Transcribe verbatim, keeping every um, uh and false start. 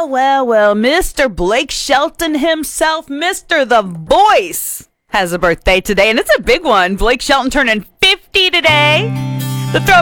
Well, well, well, Mister Blake Shelton himself, Mister The Voice, has a birthday today, and it's a big one. Blake Shelton turning fifty today. The Throwback